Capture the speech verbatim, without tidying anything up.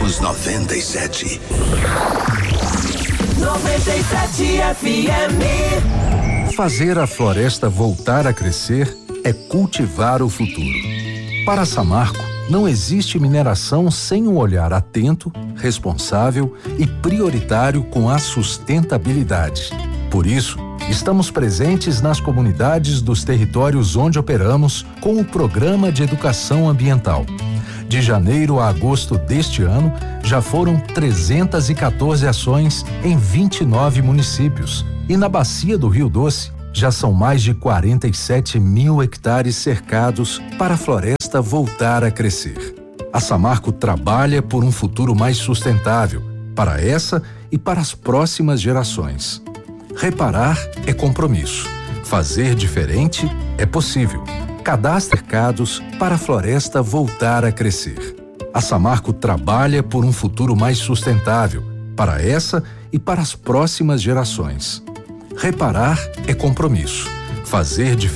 Somos noventa e sete. noventa e sete F M. Fazer a floresta voltar a crescer é cultivar o futuro. Para Samarco, não existe mineração sem um olhar atento, responsável e prioritário com a sustentabilidade. Por isso, estamos presentes nas comunidades dos territórios onde operamos com o Programa de Educação Ambiental. De janeiro a agosto deste ano, já foram trezentas e quatorze ações em vinte e nove municípios. E na bacia do Rio Doce, já são mais de quarenta e sete mil hectares cercados para a floresta voltar a crescer. A Samarco trabalha por um futuro mais sustentável, para essa e para as próximas gerações. Reparar é compromisso. Fazer diferente é possível. Cadastre cercados para a floresta voltar a crescer. A Samarco trabalha por um futuro mais sustentável, para essa e para as próximas gerações. Reparar é compromisso. Fazer diferente